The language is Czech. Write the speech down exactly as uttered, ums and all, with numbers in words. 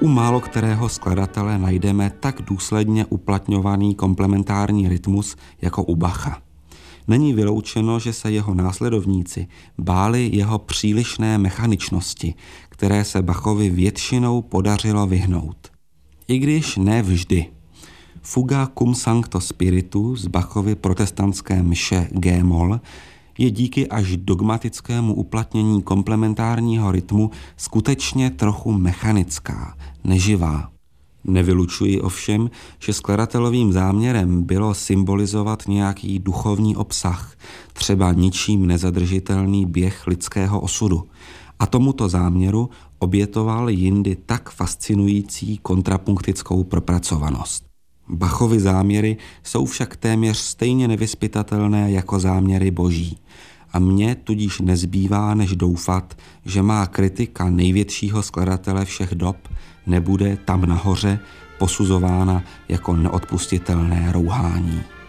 U málo kterého skladatele najdeme tak důsledně uplatňovaný komplementární rytmus jako u Bacha. Není vyloučeno, že se jeho následovníci báli jeho přílišné mechaničnosti, které se Bachovi většinou podařilo vyhnout. I když ne vždy. Fuga Cum Sancto Spiritu z Bachovy protestantské mše G-moll je díky až dogmatickému uplatnění komplementárního rytmu skutečně trochu mechanická, neživá. Nevylučuji ovšem, že skladatelovým záměrem bylo symbolizovat nějaký duchovní obsah, třeba ničím nezadržitelný běh lidského osudu. A tomuto záměru obětoval jindy tak fascinující kontrapunktickou propracovanost. Bachovy záměry jsou však téměř stejně nevyzpytatelné jako záměry boží. A mně tudíž nezbývá, než doufat, že má kritika největšího skladatele všech dob nebude tam nahoře posuzována jako neodpustitelné rouhání.